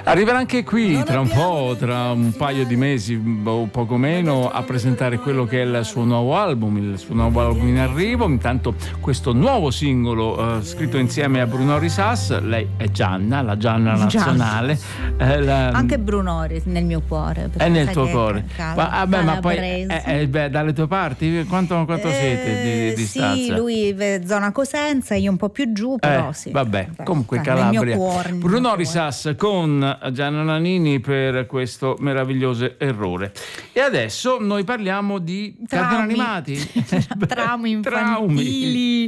Arriverà anche qui tra un po', tra un paio di mesi o poco meno, a presentare quello che è il suo nuovo album in arrivo. Intanto questo nuovo singolo scritto insieme a Brunori Sass. Lei è Gianna, la Gianna nazionale. Anche Brunori nel mio cuore. È nel tuo cuore. Ma poi dalle tue parti quanto siete di distanza? Sì, lui zona Cosenza, io un po' più giù, però sì. Vabbè, comunque Calabria. Brunori Sass con Gianna Nannini per questo meraviglioso errore. E adesso noi parliamo di cartoni animati. Traumi infantili.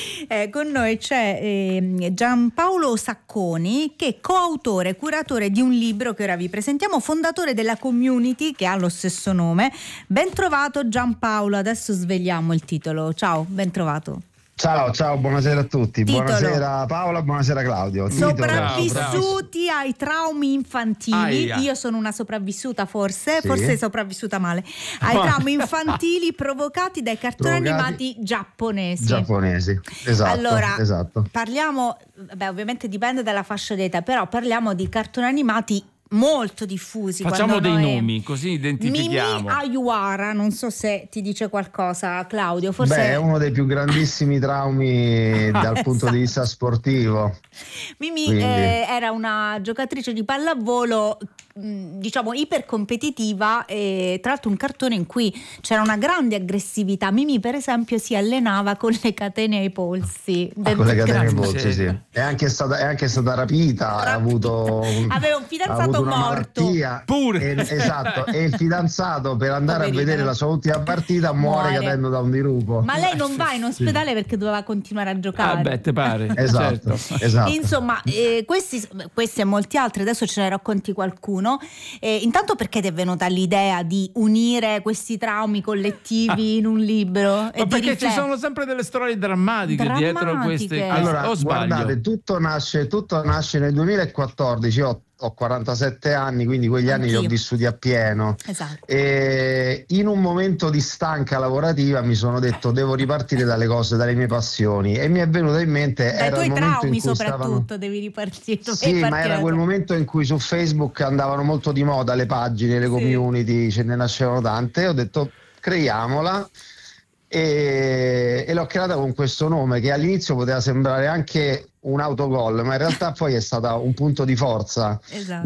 Con noi c'è Giampaolo Sacconi, che è coautore e curatore di un libro che ora vi presentiamo, fondatore della community che ha lo stesso nome. Ben trovato Giampaolo, adesso svegliamo il titolo. Ciao, ben trovato. Ciao, buonasera a tutti. Titolo. Buonasera Paola, buonasera Claudio. Sopravvissuti ai traumi infantili. Io sono una sopravvissuta forse sopravvissuta male. Ai traumi infantili provocati dai cartoni animati giapponesi. Esatto. Allora, esatto. Parliamo, ovviamente dipende dalla fascia d'età, però parliamo di cartoni animati molto diffusi. Facciamo dei nomi così identifichiamo. Mimi Ayuara, non so se ti dice qualcosa, Claudio. Forse è uno dei più grandissimi traumi dal punto di vista sportivo. Mimi era una giocatrice di pallavolo, diciamo ipercompetitiva, e tra l'altro un cartone in cui c'era una grande aggressività. Mimi per esempio si allenava con le catene ai polsi. Con le catene ai polsi, sì. È anche stata rapita. Aveva un fidanzato morto pure. Esatto, e il fidanzato per andare a vedere la sua ultima partita muore cadendo da un dirupo. Ma lei non va in ospedale perché doveva continuare a giocare. Te pare? Esatto. Insomma, questi e molti altri, adesso ce ne racconti qualcuno. Intanto, perché ti è venuta l'idea di unire questi traumi collettivi in un libro? Ma perché ci sono sempre delle storie drammatiche dietro queste. Allora, guardate, tutto nasce nel 2014. Ho 47 anni, quindi quegli anni li ho vissuti appieno. Esatto. E in un momento di stanca lavorativa mi sono detto devo ripartire dalle cose, dalle mie passioni, e mi è venuto in mente era il momento in cui soprattutto devi ripartire. Ma era quel momento in cui su Facebook andavano molto di moda le pagine, le community, ce ne nascevano tante, e ho detto creiamola. E l'ho creata con questo nome che all'inizio poteva sembrare anche un autogol, ma in realtà poi è stata un punto di forza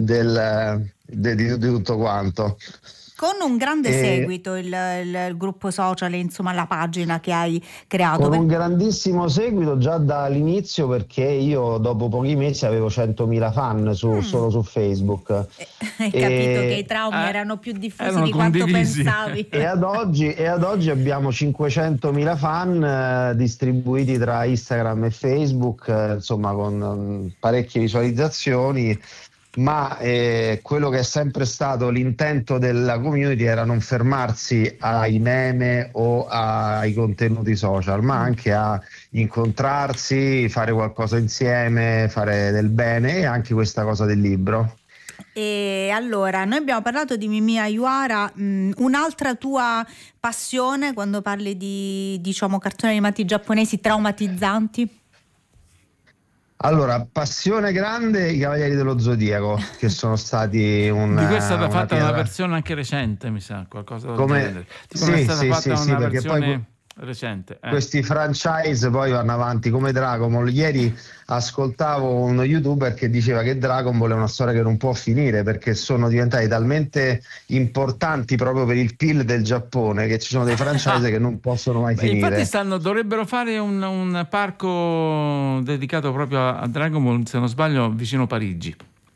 di tutto quanto. Con un grande seguito il gruppo social, insomma la pagina che hai creato. Con un grandissimo seguito già dall'inizio, perché io dopo pochi mesi avevo 100.000 fan solo su Facebook. Hai capito che i traumi erano più diffusi di quanto pensavi. E ad oggi abbiamo 500.000 fan distribuiti tra Instagram e Facebook, insomma con parecchie visualizzazioni. Ma quello che è sempre stato l'intento della community era non fermarsi ai meme o ai contenuti social, ma anche a incontrarsi, fare qualcosa insieme, fare del bene, e anche questa cosa del libro. E allora, noi abbiamo parlato di Mimi Ayuara, un'altra tua passione quando parli di, diciamo, cartoni animati giapponesi traumatizzanti? Allora, passione grande, i Cavalieri dello Zodiaco, che sono stati di questa è stata fatta una versione anche recente, mi sa, qualcosa del genere. Sì, perché poi recente. Questi franchise poi vanno avanti come Dragon Ball. Ieri ascoltavo uno youtuber che diceva che Dragon Ball è una storia che non può finire, perché sono diventati talmente importanti proprio per il PIL del Giappone che ci sono dei franchise che non possono mai finire. Infatti dovrebbero fare un parco dedicato proprio a Dragon Ball, se non sbaglio, vicino Parigi.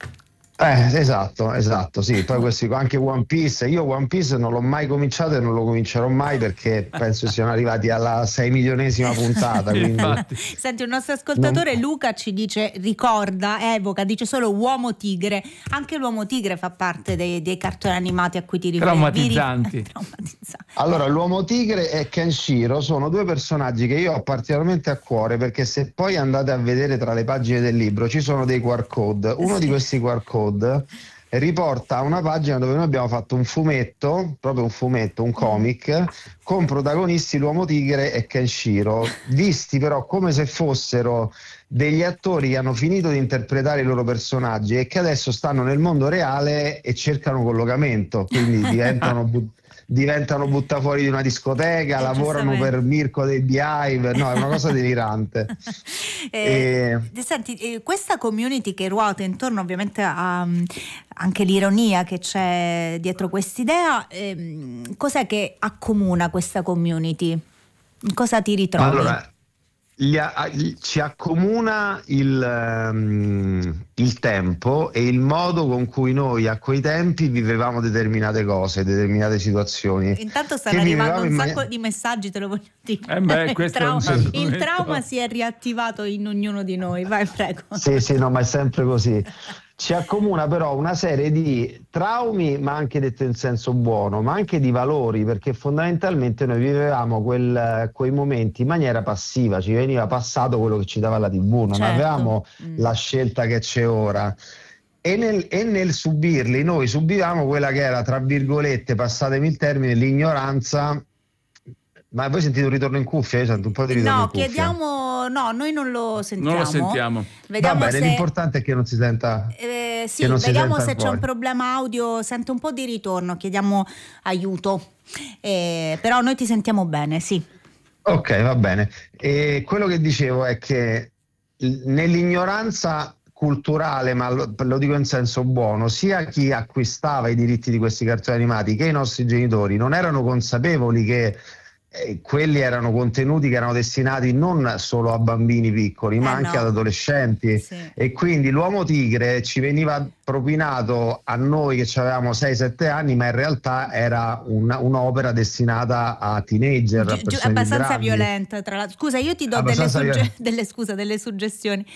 Esatto, sì. Poi questi anche One Piece. Io One Piece non l'ho mai cominciato e non lo comincerò mai, perché penso siano arrivati alla 6.000.000ª puntata. Quindi... Senti, un nostro ascoltatore Luca ci dice, evoca, dice solo Uomo Tigre. Anche l'Uomo Tigre fa parte dei cartoni animati a cui ti riferi. Traumatizzanti. Allora, l'Uomo Tigre e Kenshiro sono due personaggi che io ho particolarmente a cuore, perché se poi andate a vedere tra le pagine del libro ci sono dei QR code. Uno di questi QR code riporta a una pagina dove noi abbiamo fatto un fumetto, proprio un fumetto, un comic, con protagonisti l'Uomo Tigre e Kenshiro, visti però come se fossero degli attori che hanno finito di interpretare i loro personaggi e che adesso stanno nel mondo reale e cercano collocamento, quindi diventano buttafuori di una discoteca, lavorano per Mirko dei Beehive, no, è una cosa delirante. Senti, questa community che ruota intorno ovviamente a anche l'ironia che c'è dietro quest'idea, cos'è che accomuna questa community? In cosa ti ritrovi? Allora, ci accomuna il tempo e il modo con cui noi a quei tempi vivevamo determinate cose, determinate situazioni. Intanto stanno arrivando un sacco di messaggi, te lo voglio dire. Il trauma si è riattivato in ognuno di noi, vai, prego. Sì, no, ma è sempre così. Ci accomuna però una serie di traumi, ma anche detto in senso buono, ma anche di valori, perché fondamentalmente noi vivevamo quei momenti in maniera passiva, ci veniva passato quello che ci dava la TV, non avevamo la scelta che c'è ora. E nel subirli noi subivamo quella che era, tra virgolette, passatemi il termine, l'ignoranza. Ma voi sentite un ritorno in cuffia? Io sento un po' di ritorno in cuffia. No, noi non lo sentiamo. Non lo sentiamo. Vediamo. Va bene, l'importante è che non si senta. Sì, vediamo se c'è un problema audio. Sento un po' di ritorno, chiediamo aiuto. Però noi ti sentiamo bene, sì. Ok, va bene. E quello che dicevo è che nell'ignoranza culturale, ma lo dico in senso buono, sia chi acquistava i diritti di questi cartoni animati che i nostri genitori non erano consapevoli che quelli erano contenuti che erano destinati non solo a bambini piccoli ma anche ad adolescenti, sì. E quindi l'Uomo Tigre ci veniva propinato a noi che avevamo 6-7 anni, ma in realtà era un'opera destinata a teenager, a persone abbastanza grandi. Violenta, tra l'altro. Scusa, io ti do delle suggestioni.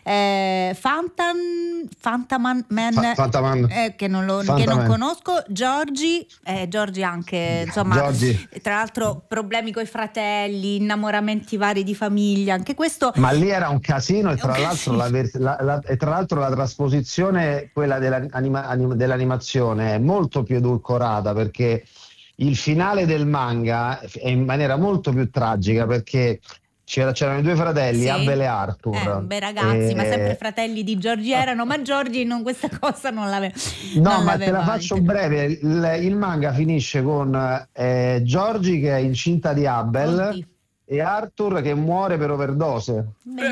Fantaman che non conosco, Giorgi anche, insomma, Giorgi. Tra l'altro problemi coi fratelli, innamoramenti vari di famiglia, anche questo. Ma lì era un casino e tra l'altro la trasposizione, quella dell'animazione, è molto più edulcorata, perché il finale del manga è in maniera molto più tragica, perché c'erano i due fratelli, sì. Abel e Arthur. Beh, ragazzi, ma sempre fratelli di Giorgi erano, ma Giorgi questa cosa non l'aveva. No, ma te la faccio breve. Il manga finisce con Giorgi che è incinta di Abel. Oddio. E Arthur che muore per overdose.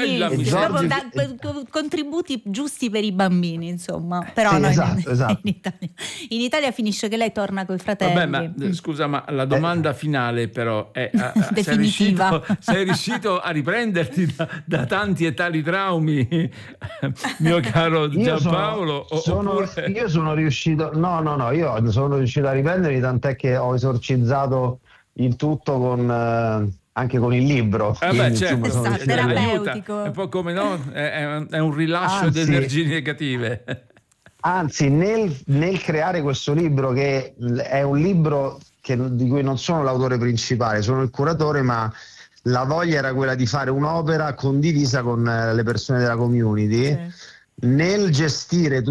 Contributi giusti per i bambini, insomma. Però sì, noi esatto. In Italia finisce che lei torna coi fratelli. Vabbè, ma scusa, ma la domanda finale però è definitiva. Sei riuscito a riprenderti da tanti e tali traumi, mio caro Giampaolo? Io sono riuscito io sono riuscito a riprendermi, tant'è che ho esorcizzato il tutto anche con il libro. Certo, terapeutico. È un po' come è un rilascio di energie negative. Anzi, nel creare questo libro, che è un libro di cui non sono l'autore principale, sono il curatore, ma la voglia era quella di fare un'opera condivisa con le persone della community. Sì. Nel gestire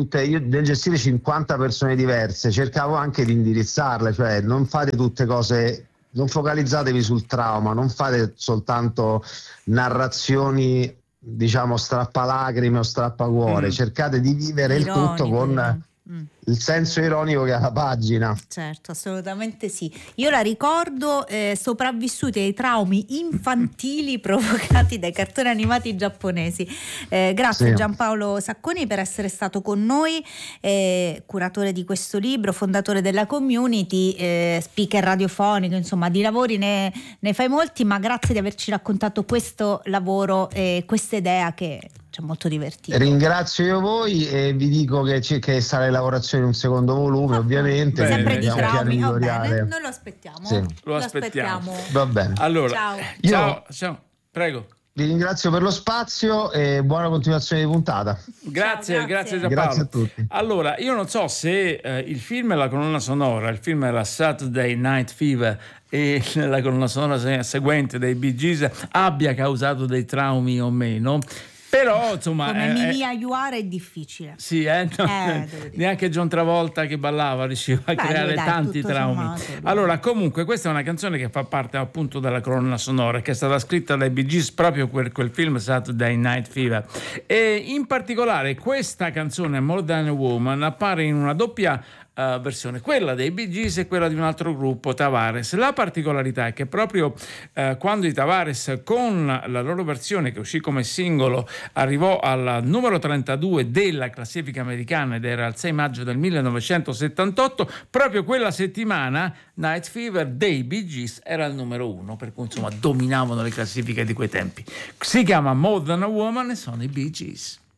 50 persone diverse cercavo anche di indirizzarle, cioè non fate tutte cose. Non focalizzatevi sul trauma, non fate soltanto narrazioni, diciamo, strappalacrime o strappacuore, cercate di vivere il tutto con il senso ironico che ha la pagina. Certo, assolutamente sì. Io la ricordo sopravvissuti ai traumi infantili provocati dai cartoni animati giapponesi. Grazie, sì. Giampaolo Sacconi, per essere stato con noi, curatore di questo libro, fondatore della community, speaker radiofonico, insomma di lavori ne fai molti, ma grazie di averci raccontato questo lavoro e questa idea che ci ha molto divertito. Ringrazio io voi e vi dico che sarà in lavorazione un secondo volume, ovviamente. Sempre di traumi, va bene, noi lo aspettiamo. Sì. Lo aspettiamo. Va bene. Allora, ciao. Prego. Vi ringrazio per lo spazio e buona continuazione di puntata. Grazie Giampaolo. Grazie a tutti. Allora, io non so se il film e la colonna sonora, il film è la Saturday Night Fever e la colonna sonora seguente dei Bee Gees abbia causato dei traumi o meno. Però insomma come Mimi Aiuara è difficile. Sì, no, neanche John Travolta che ballava riusciva a creare tanti traumi. Sommato, allora, comunque, questa è una canzone che fa parte appunto della colonna sonora, che è stata scritta dai Bee Gees proprio quel film Saturday Night Fever. E in particolare questa canzone, More Than a Woman, appare in una doppia versione, quella dei Bee Gees e quella di un altro gruppo, Tavares. La particolarità è che proprio quando i Tavares, con la loro versione che uscì come singolo, arrivò al numero 32 della classifica americana ed era il 6 maggio del 1978, proprio quella settimana Night Fever dei Bee Gees era il numero 1, per cui insomma dominavano le classifiche di quei tempi. Si chiama More Than a Woman e sono i Bee Gees.